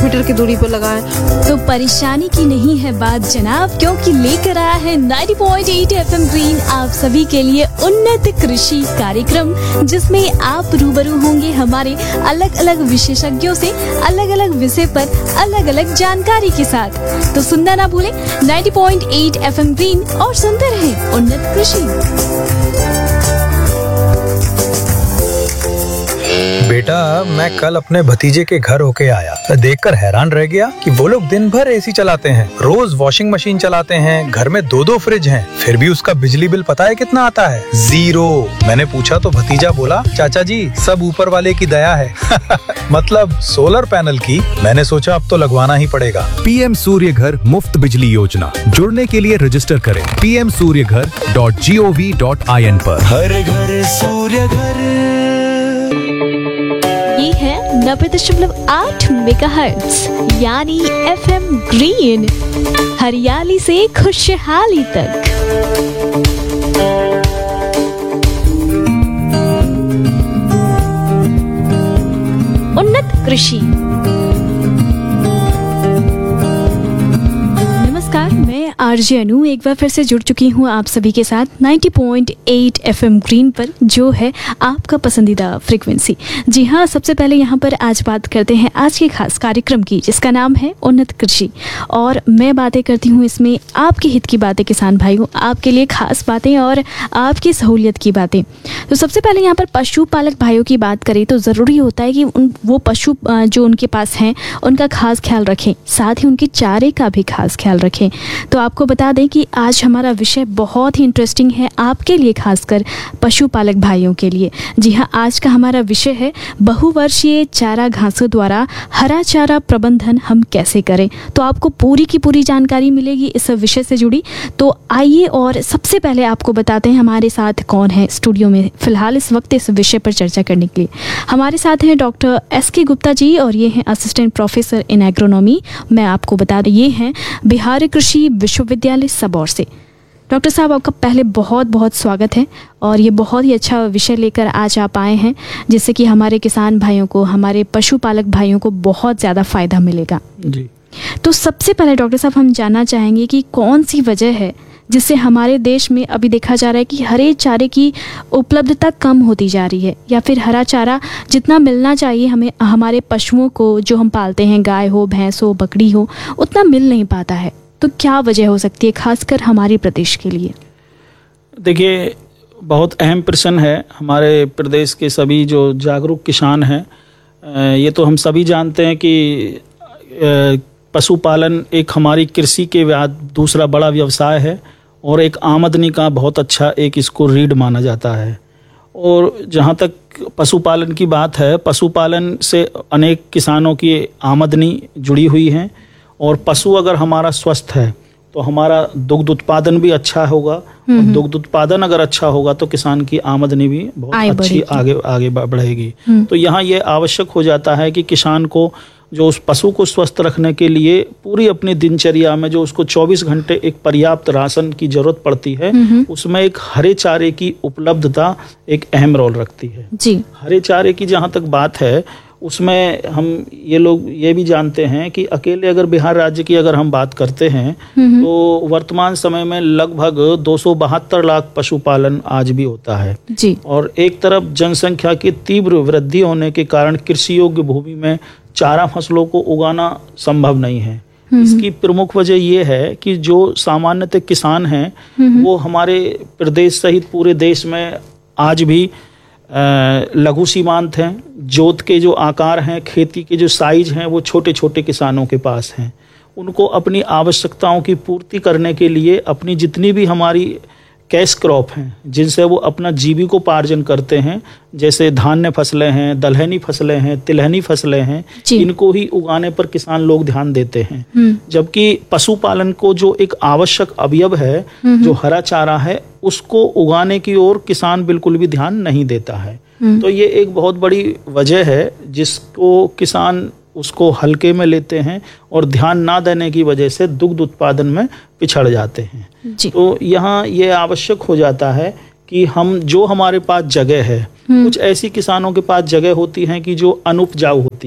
Metre की दूरी पर लगा है। तो परेशानी की नहीं है बात जनाब, क्योंकि लेकर आया है 90.8 FM ग्रीन आप सभी के लिए उन्नत कृषि कार्यक्रम, जिसमें आप रूबरू होंगे हमारे अलग अलग विशेषज्ञों से अलग अलग विषय पर अलग अलग जानकारी के साथ। तो सुनना ना भूलें 90.8 FM ग्रीन और सुनते रहें उन्नत कृषि। बेटा, मैं कल अपने भतीजे के घर होके आया, देखकर हैरान रह गया कि वो लोग दिन भर एसी चलाते हैं, रोज वॉशिंग मशीन चलाते हैं, घर में 2-2 फ्रिज हैं, फिर भी उसका बिजली बिल पता है कितना आता है? 0। मैंने पूछा तो भतीजा बोला, चाचा जी सब ऊपर वाले की दया है। मतलब सोलर पैनल की। मैंने सोचा अब तो लगवाना ही पड़ेगा। पीएम सूर्य घर मुफ्त बिजली योजना, जुड़ने के लिए रजिस्टर करें pmsuryaghar.gov.in पर। हर घर सूर्य घर। ये है 90.8 मेगाहर्ट्ज यानी FM ग्रीन, हरियाली से खुशहाली तक। उन्नत कृषि। नमस्कार, मैं आरजे अनु एक बार फिर से जुड़ चुकी हूँ आप सभी के साथ 90.8 FM ग्रीन पर, जो है आपका पसंदीदा फ्रीक्वेंसी। जी हाँ, सबसे पहले यहाँ पर आज बात करते हैं आज के खास कार्यक्रम की, जिसका नाम है उन्नत कृषि। और मैं बातें करती हूँ इसमें आपके हित की बातें, किसान भाइयों, आपके लिए खास बातें और आपकी सहूलियत की बातें। तो सबसे पहले यहाँ पर पशुपालक भाइयों की बात करें तो ज़रूरी होता है कि वो पशु जो उनके पास हैं उनका खास ख्याल रखें, साथ ही उनके चारे का भी खास ख्याल रखें। तो आपको बता दें कि आज हमारा विषय बहुत ही इंटरेस्टिंग है आपके लिए, खासकर पशुपालक भाइयों के लिए। जी हाँ, आज का हमारा विषय है बहुवर्षीय चारा घासों द्वारा हरा चारा प्रबंधन हम कैसे करें। तो आपको पूरी की पूरी जानकारी मिलेगी इस विषय से जुड़ी। तो आइए और सबसे पहले आपको बताते हैं हमारे साथ कौन है स्टूडियो में फिलहाल इस वक्त इस विषय पर चर्चा करने के लिए। हमारे साथ हैं डॉक्टर SK गुप्ता जी, और ये हैं असिस्टेंट प्रोफेसर इन एग्रोनॉमी। मैं आपको बता दें ये हैं बिहार कृषि विश्वविद्यालय सबौर से। डॉक्टर साहब, आपका पहले बहुत बहुत स्वागत है, और ये बहुत ही अच्छा विषय लेकर आज आप आए हैं, जिससे कि हमारे किसान भाइयों को, हमारे पशुपालक भाइयों को बहुत ज़्यादा फ़ायदा मिलेगा जी। तो सबसे पहले डॉक्टर साहब हम जानना चाहेंगे कि कौन सी वजह है जिससे हमारे देश में अभी देखा जा रहा है कि हरे चारे की उपलब्धता कम होती जा रही है, या फिर हरा चारा जितना मिलना चाहिए हमें, हमारे पशुओं को जो हम पालते हैं, गाय हो, भैंस हो, बकरी हो, उतना मिल नहीं पाता है। तो क्या वजह हो सकती है खासकर हमारे प्रदेश के लिए? देखिए, बहुत अहम प्रश्न है। हमारे प्रदेश के सभी जो जागरूक किसान हैं, ये तो हम सभी जानते हैं कि पशुपालन एक हमारी कृषि के बाद दूसरा बड़ा व्यवसाय है, और एक आमदनी का बहुत अच्छा एक इसको रीढ़ माना जाता है। और जहाँ तक पशुपालन की बात है, पशुपालन से अनेक किसानों की आमदनी जुड़ी हुई है, और पशु अगर हमारा स्वस्थ है तो हमारा दुग्ध उत्पादन भी अच्छा होगा, और दुग्ध उत्पादन अगर अच्छा होगा तो किसान की आमदनी भी बहुत अच्छी आगे बढ़ेगी। तो यहाँ ये आवश्यक हो जाता है कि किसान को जो उस पशु को स्वस्थ रखने के लिए पूरी अपनी दिनचर्या में जो उसको 24 घंटे एक पर्याप्त राशन की जरूरत पड़ती है, उसमें एक हरे चारे की उपलब्धता एक अहम रोल रखती है जी। हरे चारे की जहाँ तक बात है, उसमें हम ये लोग ये भी जानते हैं कि अकेले अगर बिहार राज्य की अगर हम बात करते हैं तो वर्तमान समय में लगभग 272 लाख पशुपालन आज भी होता है जी। और एक तरफ जनसंख्या की तीव्र वृद्धि होने के कारण कृषि योग्य भूमि में चारा फसलों को उगाना संभव नहीं है। इसकी प्रमुख वजह ये है कि जो सामान्यतः किसान हैं वो हमारे प्रदेश सहित पूरे देश में आज भी लघु सीमांत हैं। जोत के जो आकार हैं, खेती के जो साइज हैं, वो छोटे छोटे किसानों के पास हैं। उनको अपनी आवश्यकताओं की पूर्ति करने के लिए अपनी जितनी भी हमारी कैश क्रॉप हैं, जिनसे वो अपना जीविकोपार्जन करते हैं, जैसे धान्य फसलें हैं, दलहनी फसलें हैं, तिलहनी फसलें हैं, इनको ही उगाने पर किसान लोग ध्यान देते हैं। जबकि पशुपालन को जो एक आवश्यक अवयव है, जो हरा चारा है, उसको उगाने की ओर किसान बिल्कुल भी ध्यान नहीं देता है। तो ये एक बहुत बड़ी वजह है जिसको किसान उसको हल्के में लेते हैं और ध्यान ना देने की वजह से दुग्ध उत्पादन में पिछड़ जाते हैं। तो यहाँ ये आवश्यक हो जाता है कि हम जो हमारे पास जगह है, कुछ ऐसी किसानों के पास जगह होती हैं कि जो अनुपजाऊ होती हैं,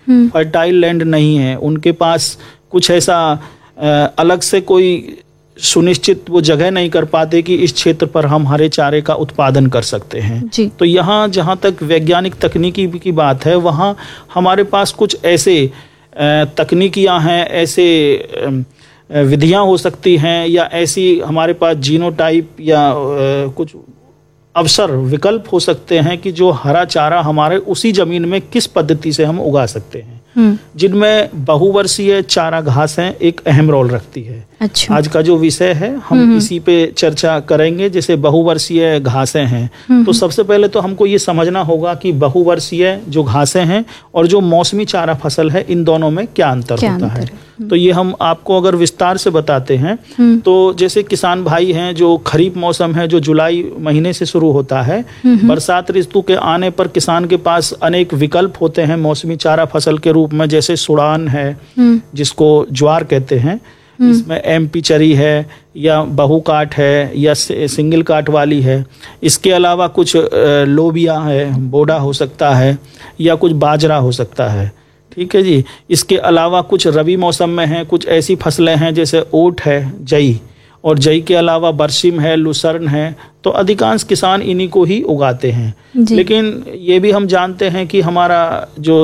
फर्टाइल लैंड नहीं है, उनके पास कुछ ऐसा अलग से कोई सुनिश्चित वो जगह नहीं कर पाते कि इस क्षेत्र पर हम हरे चारे का उत्पादन कर सकते हैं जी। तो यहाँ जहाँ तक वैज्ञानिक तकनीकी की बात है, वहाँ हमारे पास कुछ ऐसे तकनीकियाँ हैं, ऐसे विधियाँ हो सकती हैं, या ऐसी हमारे पास जीनोटाइप या कुछ अवसर विकल्प हो सकते हैं कि जो हरा चारा हमारे उसी जमीन में किस पद्धति से हम उगा सकते हैं, जिनमें बहुवर्षीय चारा घासें एक अहम रोल रखती है। अच्छा। आज का जो विषय है हम इसी पे चर्चा करेंगे। जैसे बहुवर्षीय घासें हैं, तो सबसे पहले तो हमको ये समझना होगा कि बहुवर्षीय जो घासें हैं और जो मौसमी चारा फसल है, इन दोनों में क्या अंतर होता है। तो ये हम आपको अगर विस्तार से बताते हैं तो जैसे किसान भाई हैं, जो खरीफ मौसम है जो जुलाई महीने से शुरू होता है, बरसात ऋतु के आने पर किसान के पास अनेक विकल्प होते हैं मौसमी चारा फसल के रूप में। जैसे सुड़ान है, जिसको ज्वार कहते हैं, इसमें एमपी चरी है, या बहु काट है, या सिंगल काट वाली है। इसके अलावा कुछ लोबिया है, बोडा हो सकता है, या कुछ बाजरा हो सकता है। ठीक है जी। इसके अलावा कुछ रबी मौसम में हैं, कुछ ऐसी फसलें हैं जैसे ओट है, जई, और जई के अलावा बरसिम है, लुसर्न है। तो अधिकांश किसान इन्हीं को ही उगाते हैं। लेकिन ये भी हम जानते हैं कि हमारा जो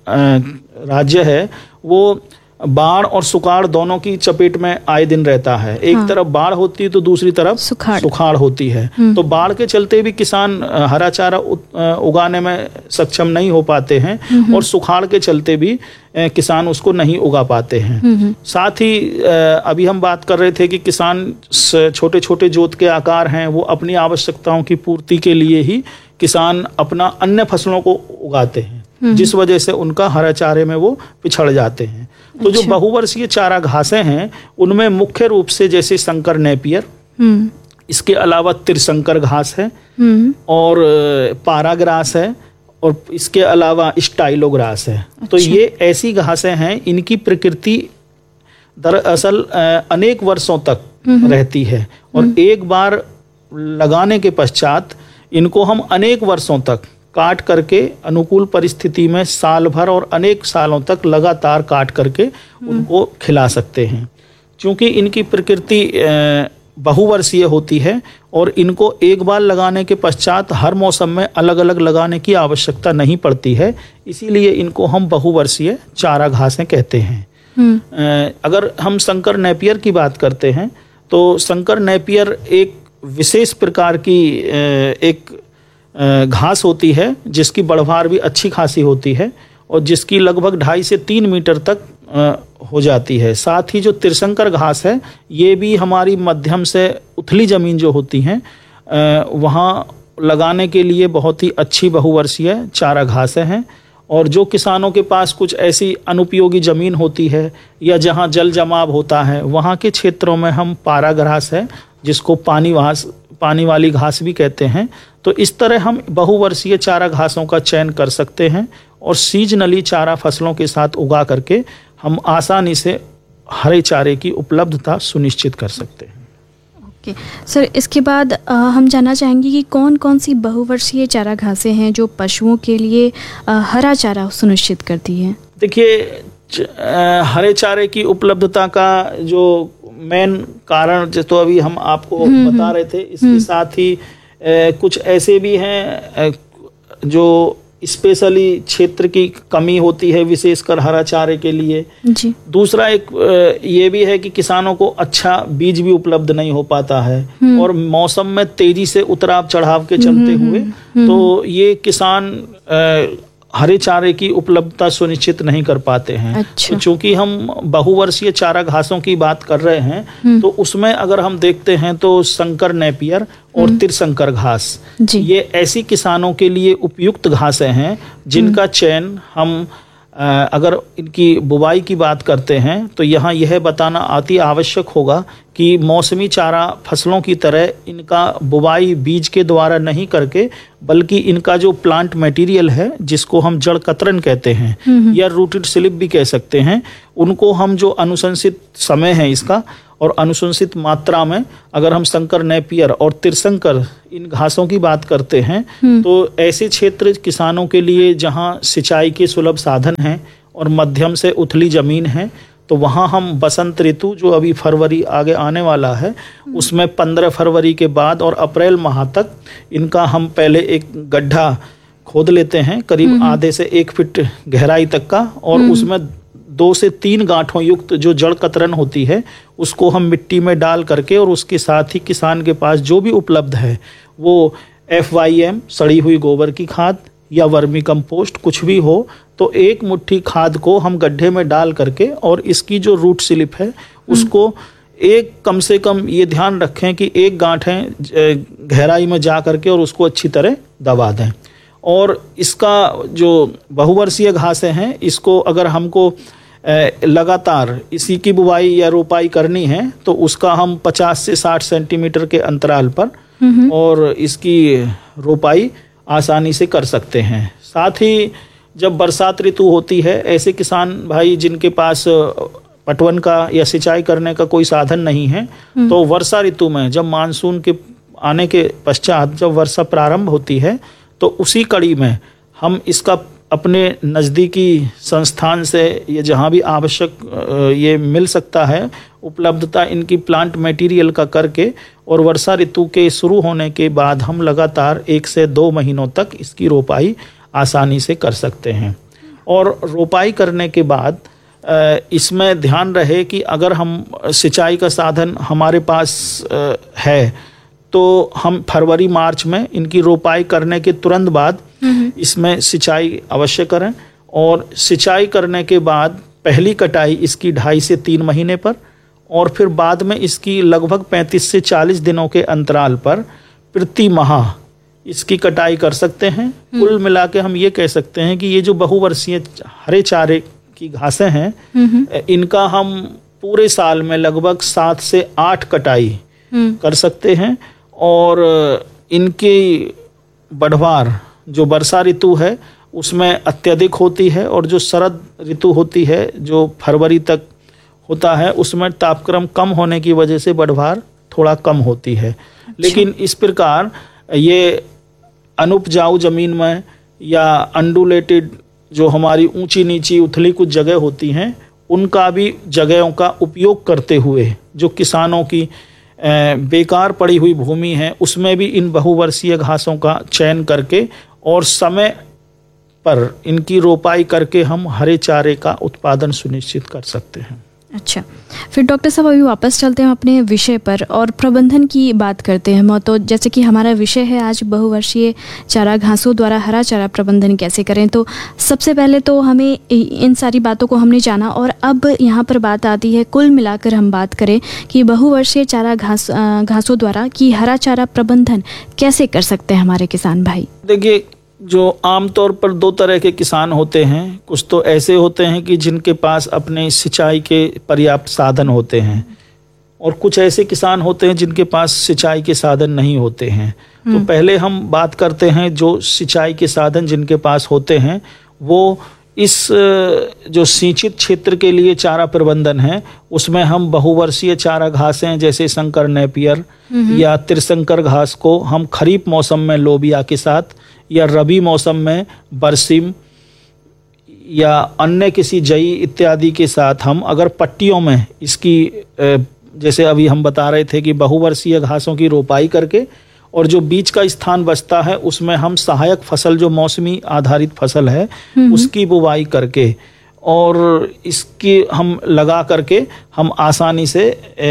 राज्य है वो बाढ़ और सुखाड़ दोनों की चपेट में आए दिन रहता है। एक तरफ बाढ़ होती है तो दूसरी तरफ सुखाड़ होती है। तो बाढ़ के चलते भी किसान हरा चारा उगाने में सक्षम नहीं हो पाते हैं, और सुखाड़ के चलते भी किसान उसको नहीं उगा पाते हैं। साथ ही अभी हम बात कर रहे थे कि किसान छोटे छोटे जोत के आकार हैं, वो अपनी आवश्यकताओं की पूर्ति के लिए ही किसान अपना अन्य फसलों को उगाते हैं, जिस वजह से उनका हरा चारे में वो पिछड़ जाते हैं। तो जो बहुवर्षीय चारा घासें हैं, उनमें मुख्य रूप से जैसे संकर नेपियर, इसके अलावा त्रिशंकर घास है, और पाराग्रास है, और इसके अलावा स्टाइलोग्रास है। तो ये ऐसी घासें हैं, इनकी प्रकृति दरअसल अनेक वर्षों तक रहती है, और एक बार लगाने के पश्चात इनको हम अनेक वर्षों तक काट करके अनुकूल परिस्थिति में साल भर और अनेक सालों तक लगातार काट करके उनको खिला सकते हैं। क्योंकि इनकी प्रकृति बहुवर्षीय होती है, और इनको एक बार लगाने के पश्चात हर मौसम में अलग अलग लगाने की आवश्यकता नहीं पड़ती है, इसीलिए इनको हम बहुवर्षीय चारा घासें कहते हैं। अगर हम संकर नेपियर की बात करते हैं, तो संकर नेपियर एक विशेष प्रकार की एक घास होती है, जिसकी बढ़वार भी अच्छी खासी होती है, और जिसकी लगभग 2.5 से 3 मीटर तक हो जाती है। साथ ही जो त्रिशंकर घास है, ये भी हमारी मध्यम से उथली ज़मीन जो होती हैं वहाँ लगाने के लिए बहुत ही अच्छी बहुवर्षीय चारा घासें हैं। और जो किसानों के पास कुछ ऐसी अनुपयोगी ज़मीन होती है, या जहाँ जल जमाव होता है, वहाँ के क्षेत्रों में हम पाराग्रास है, जिसको पानी वाली घास भी कहते हैं। तो इस तरह हम बहुवर्षीय चारा घासों का चयन कर सकते हैं, और सीजनली चारा फसलों के साथ उगा करके हम आसानी से हरे चारे की उपलब्धता सुनिश्चित कर सकते हैं। ओके सर, इसके बाद हम जानना चाहेंगे कि कौन कौन सी बहुवर्षीय चारा घासें हैं जो पशुओं के लिए हरा चारा सुनिश्चित करती हैं। देखिए, हरे चारे की उपलब्धता का जो मेन कारण जो तो अभी हम आपको बता रहे थे, इसके साथ ही कुछ ऐसे भी हैं जो स्पेशली क्षेत्र की कमी होती है, विशेषकर हरा चारे के लिए जी। दूसरा एक ये भी है कि किसानों को अच्छा बीज भी उपलब्ध नहीं हो पाता है, और मौसम में तेजी से उतराव चढ़ाव के चलते हुए तो ये किसान हरे चारे की उपलब्धता सुनिश्चित नहीं कर पाते हैं। अच्छा। तो चूंकि हम बहुवर्षीय चारा घासों की बात कर रहे हैं, तो उसमें अगर हम देखते हैं तो संकर नेपियर और त्रिशंकर घास, ये ऐसी किसानों के लिए उपयुक्त घासें हैं जिनका चयन हम अगर इनकी बुवाई की बात करते हैं तो यहाँ यह बताना अति आवश्यक होगा कि मौसमी चारा फसलों की तरह इनका बुवाई बीज के द्वारा नहीं करके, बल्कि इनका जो प्लांट मटेरियल है, जिसको हम जड़ कतरन कहते हैं या रूटेड स्लिप भी कह सकते हैं, उनको हम जो अनुशंसित समय है इसका और अनुशंसित मात्रा में अगर हम संकर नेपियर और त्रिशंकर इन घासों की बात करते हैं तो ऐसे क्षेत्र किसानों के लिए जहां सिंचाई के सुलभ साधन हैं और मध्यम से उथली ज़मीन है तो वहाँ हम बसंत ऋतु जो अभी फरवरी आगे आने वाला है उसमें 15 फरवरी के बाद और अप्रैल माह तक इनका हम पहले एक गड्ढा खोद लेते हैं करीब आधे से 1 फीट गहराई तक का, और उसमें 2 से 3 गांठों युक्त जो जड़ कतरन होती है उसको हम मिट्टी में डाल करके, और उसके साथ ही किसान के पास जो भी उपलब्ध है वो FYM सड़ी हुई गोबर की खाद या वर्मी कंपोस्ट कुछ भी हो तो 1 मुट्ठी खाद को हम गड्ढे में डाल करके, और इसकी जो रूट स्लिप है उसको कम से कम ये ध्यान रखें कि 1 गांठें गहराई में जा करके और उसको अच्छी तरह दबा दें। और इसका जो बहुवर्षीय घासें हैं इसको अगर हमको लगातार इसी की बुवाई या रोपाई करनी है तो उसका हम 50 से 60 सेंटीमीटर के अंतराल पर और इसकी रोपाई आसानी से कर सकते हैं। साथ ही जब बरसात ऋतु होती है, ऐसे किसान भाई जिनके पास पटवन का या सिंचाई करने का कोई साधन नहीं है तो वर्षा ऋतु में जब मानसून के आने के पश्चात जब वर्षा प्रारंभ होती है तो उसी कड़ी में हम इसका अपने नज़दीकी संस्थान से ये जहाँ भी आवश्यक ये मिल सकता है उपलब्धता इनकी प्लांट मटेरियल का करके, और वर्षा ऋतु के शुरू होने के बाद हम लगातार 1 से 2 महीनों तक इसकी रोपाई आसानी से कर सकते हैं। और रोपाई करने के बाद इसमें ध्यान रहे कि अगर हम सिंचाई का साधन हमारे पास है तो हम फरवरी मार्च में इनकी रोपाई करने के तुरंत बाद इसमें सिंचाई अवश्य करें, और सिंचाई करने के बाद पहली कटाई इसकी 2.5 से 3 महीने पर, और फिर बाद में इसकी लगभग 35 से 40 दिनों के अंतराल पर प्रति माह इसकी कटाई कर सकते हैं। कुल मिला के हम ये कह सकते हैं कि ये जो बहुवर्षीय हरे चारे की घासें हैं इनका हम पूरे साल में लगभग 7 से 8 कटाई कर सकते हैं, और इनकी बढ़वार जो वर्षा ऋतु है उसमें अत्यधिक होती है, और जो शरद ऋतु होती है जो फरवरी तक होता है उसमें तापक्रम कम होने की वजह से बढ़वार थोड़ा कम होती है। लेकिन इस प्रकार ये अनुपजाऊ जमीन में या अंडुलेटेड जो हमारी ऊंची नीची उथली कुछ जगह होती हैं उनका भी जगहों का उपयोग करते हुए जो किसानों की बेकार पड़ी हुई भूमि है उसमें भी इन बहुवर्षीय घासों का चयन करके और समय पर इनकी रोपाई करके हम हरे चारे का उत्पादन सुनिश्चित कर सकते हैं। अच्छा, फिर डॉक्टर साहब अभी वापस चलते हैं अपने विषय पर और प्रबंधन की बात करते हैं। तो जैसे कि हमारा विषय है आज बहुवर्षीय चारा घासों द्वारा हरा चारा प्रबंधन कैसे करें, तो सबसे पहले तो हमें इन सारी बातों को हमने जाना, और अब यहाँ पर बात आती है कुल मिलाकर हम बात करें कि बहुवर्षीय चारा घासों द्वारा कि हरा चारा प्रबंधन कैसे कर सकते हैं हमारे किसान भाई। देखिए, जो आमतौर पर 2 तरह के किसान होते हैं, कुछ तो ऐसे होते हैं कि जिनके पास अपने सिंचाई के पर्याप्त साधन होते हैं, और कुछ ऐसे किसान होते हैं जिनके पास सिंचाई के साधन नहीं होते हैं। तो पहले हम बात करते हैं जो सिंचाई के साधन जिनके पास होते हैं, वो इस जो सिंचित क्षेत्र के लिए चारा प्रबंधन है उसमें हम बहुवर्षीय चारा घासें जैसे संकर नेपियर या त्रिशंकर घास को हम खरीफ मौसम में लोबिया के साथ या रबी मौसम में बरसीम या अन्य किसी जई इत्यादि के साथ हम अगर पट्टियों में इसकी जैसे अभी हम बता रहे थे कि बहुवर्षीय घासों की रोपाई करके और जो बीच का स्थान बचता है उसमें हम सहायक फसल जो मौसमी आधारित फसल है उसकी बुवाई करके और इसकी हम लगा करके हम आसानी से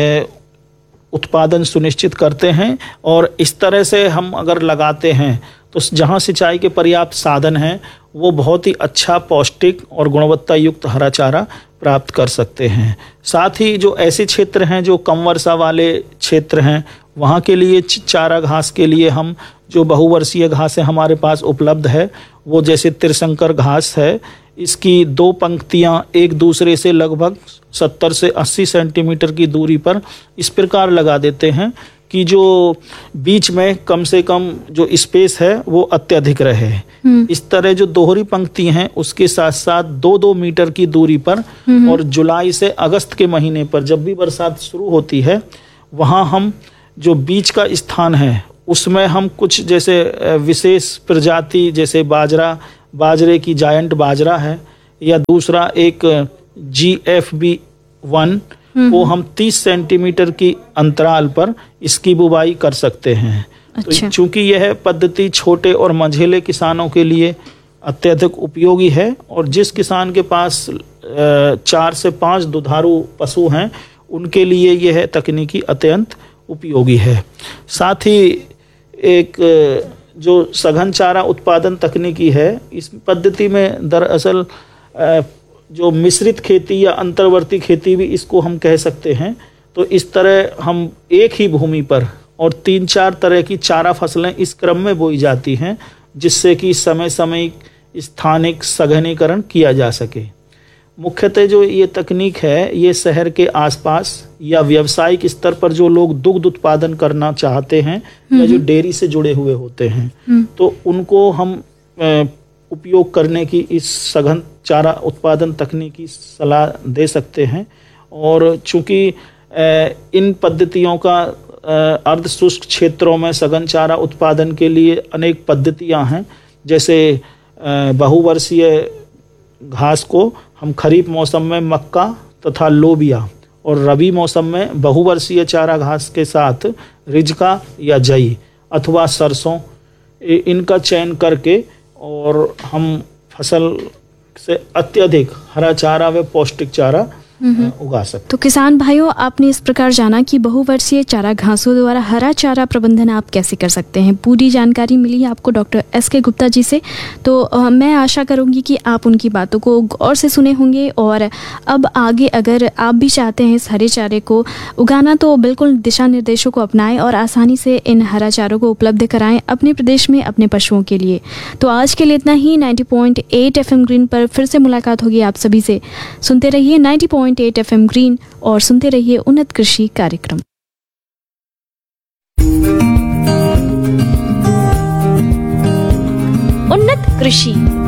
उत्पादन सुनिश्चित करते हैं। और इस तरह से हम अगर लगाते हैं तो जहाँ सिंचाई के पर्याप्त साधन हैं वो बहुत ही अच्छा पौष्टिक और गुणवत्ता युक्त हरा चारा प्राप्त कर सकते हैं। साथ ही जो ऐसे क्षेत्र हैं जो कम वर्षा वाले क्षेत्र हैं वहाँ के लिए चारा घास के लिए हम जो बहुवर्षीय घासें हमारे पास उपलब्ध है वो जैसे त्रिशंकर घास है, इसकी 2 पंक्तियाँ एक दूसरे से लगभग 70 से 80 सेंटीमीटर की दूरी पर इस प्रकार लगा देते हैं कि जो बीच में कम से कम जो स्पेस है वो अत्यधिक रहे। इस तरह जो दोहरी पंक्ति हैं उसके साथ साथ 2-2 मीटर की दूरी पर और जुलाई से अगस्त के महीने पर जब भी बरसात शुरू होती है वहाँ हम जो बीच का स्थान है उसमें हम कुछ जैसे विशेष प्रजाति जैसे बाजरे की जायंट बाजरा है या दूसरा एक GFB1 को हम 30 सेंटीमीटर की अंतराल पर इसकी बुवाई कर सकते हैं। अच्छा। तो चूंकि यह पद्धति छोटे और मझेले किसानों के लिए अत्यधिक उपयोगी है और जिस किसान के पास 4 से 5 दुधारू पशु हैं उनके लिए यह तकनीकी अत्यंत उपयोगी है। साथ ही एक जो सघन चारा उत्पादन तकनीकी है, इस पद्धति में दरअसल जो मिश्रित खेती या अंतर्वर्ती खेती भी इसको हम कह सकते हैं। तो इस तरह हम एक ही भूमि पर और 3-4 तरह की चारा फसलें इस क्रम में बोई जाती हैं, जिससे कि समय समय स्थानिक सघनीकरण किया जा सके। मुख्यतः जो ये तकनीक है, ये शहर के आसपास या व्यावसायिक स्तर पर जो लोग दुग्ध उत्पादन करना चाहते हैं या जो डेयरी से जुड़े हुए होते हैं, तो उनको हम उपयोग करने की इस सघन चारा उत्पादन तकनीक की सलाह दे सकते हैं। और चूंकि इन पद्धतियों का अर्ध शुष्क क्षेत्रों में सघन चारा उत्पादन के लिए अनेक पद्धतियां हैं, जैसे बहुवर्षीय घास को हम खरीफ मौसम में मक्का तथा लोबिया और रबी मौसम में बहुवर्षीय चारा घास के साथ रिजका या जई अथवा सरसों, इनका चयन करके और हम फसल से अत्यधिक हरा चारा व पौष्टिक चारा उगा सकते। तो किसान भाइयों, आपने इस प्रकार जाना कि बहुवर्षीय चारा घासों द्वारा हरा चारा प्रबंधन आप कैसे कर सकते हैं। पूरी जानकारी मिली आपको डॉक्टर SK गुप्ता जी से। तो मैं आशा करूंगी कि आप उनकी बातों को गौर से सुने होंगे और अब आगे अगर आप भी चाहते हैं इस हरे चारे को उगाना, तो बिल्कुल दिशा निर्देशों को अपनाएं और आसानी से इन हरा चारों को उपलब्ध कराएं अपने प्रदेश में अपने पशुओं के लिए। तो आज के लिए इतना ही। 90.8 FM ग्रीन पर फिर से मुलाकात होगी आप सभी से। सुनते रहिए 90.8 FM ग्रीन और सुनते रहिए उन्नत कृषि कार्यक्रम। उन्नत कृषि।